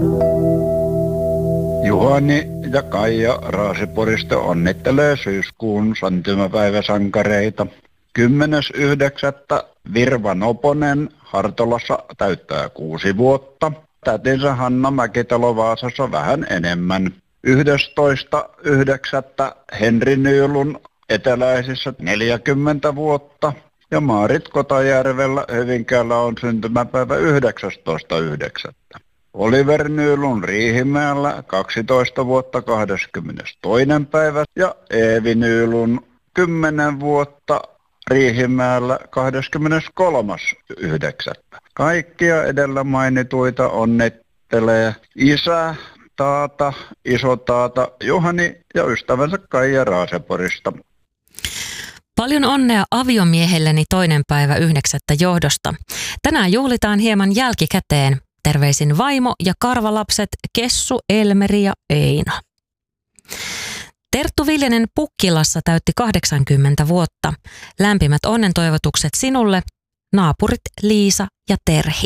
Juhani ja Kaija Raaseporista onnittelee syyskuun syntymäpäiväsankareita. 10.9. Virva Noponen Hartolassa täyttää 6 vuotta. Tätinsä Hanna Mäkitalo Vaasassa vähän enemmän. 11.9. Henri Nyylun Eteläisissä 40 vuotta. Ja Maarit Kotajärvellä Hyvinkäällä on syntymäpäivä 19.9. Oliver Nylund Riihimäellä 12 vuotta 22. päivä ja Eevi Nylund 10 vuotta Riihimäellä 23.9. Kaikkia edellä mainituita onnittelee isä, taata, isotaata Juhani ja ystävänsä Kaija Raaseporista. Paljon onnea aviomiehelleni 2.9. johdosta. Tänään juhlitaan hieman jälkikäteen. Terveisin vaimo ja karvalapset Kessu, Elmeri ja Eino. Terttu Viljanen Pukkilassa täytti 80 vuotta. Lämpimät onnentoivotukset sinulle, naapurit Liisa ja Terhi.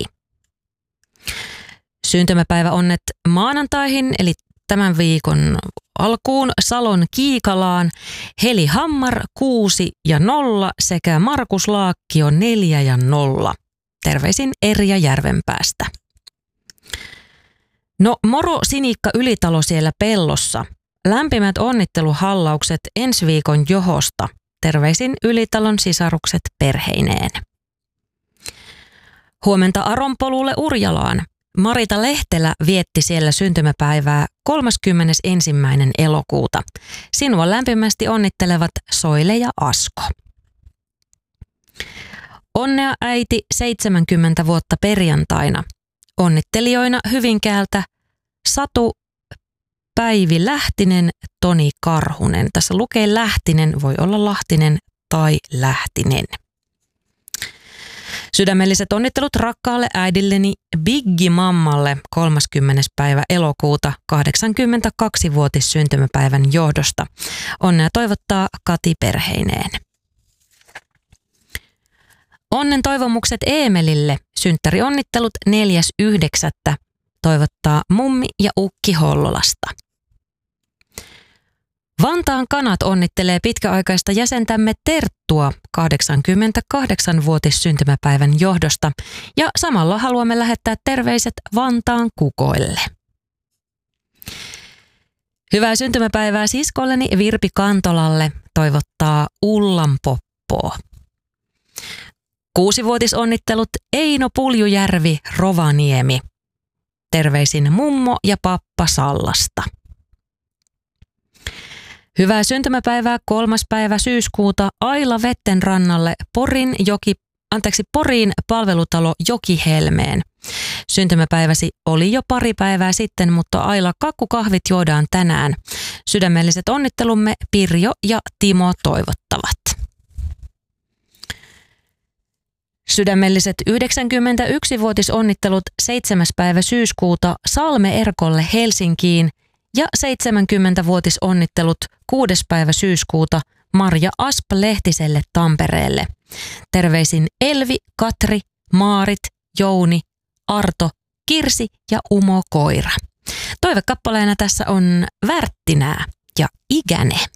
Syntymäpäiväonnet maanantaihin eli tämän viikon alkuun Salon Kiikalaan Heli Hammar 6 ja 0 sekä Markus Laakkio 4 ja 0. Terveisin Erja Järvenpäästä. No moro Sinikka Ylitalo siellä Pellossa. Lämpimät onnitteluhallaukset ensi viikon johosta. Terveisin Ylitalon sisarukset perheineen. Huomenta Aronpolulle Urjalaan. Marita Lehtelä vietti siellä syntymäpäivää 31. elokuuta. Sinua lämpimästi onnittelevat Soile ja Asko. Onnea äiti 70 vuotta perjantaina. Onnittelijoina Hyvinkäältä Satu, Päivi Lähtinen, Toni Karhunen. Tässä lukee Lähtinen, voi olla Lahtinen tai Lähtinen. Sydämelliset onnittelut rakkaalle äidilleni Biggi-mammalle 30. päivä elokuuta 82-vuotis syntymäpäivän johdosta. Onnea toivottaa Kati perheineen. Onnen toivomukset Eemelille. Synttärionnittelut 4.9. toivottaa mummi ja ukki Hollolasta. Vantaan kanat onnittelee pitkäaikaista jäsentämme Terttua 88-vuotis syntymäpäivän johdosta ja samalla haluamme lähettää terveiset Vantaan kukoille. Hyvää syntymäpäivää siskolleni Virpi Kantolalle toivottaa Ullan Poppoo. 6-vuotisonnittelut Eino Puljujärvi Rovaniemi. Terveisin mummo ja pappa Sallasta. Hyvää syntymäpäivää 3. päivä syyskuuta Aila Vettenrannalle Poriin palvelutalo Jokihelmeen. Syntymäpäiväsi oli jo pari päivää sitten, mutta Aila kakkukahvit juodaan tänään. Sydämelliset onnittelumme Pirjo ja Timo toivottavat. Sydämelliset 91-vuotisonnittelut 7. päivä syyskuuta Salme Erkolle Helsinkiin ja 70-vuotisonnittelut 6. päivä syyskuuta Marja Asp-Lehtiselle Tampereelle. Terveisin Elvi, Katri, Maarit, Jouni, Arto, Kirsi ja Umo Koira. Toivekappaleena tässä on Värttinää ja Ikäne.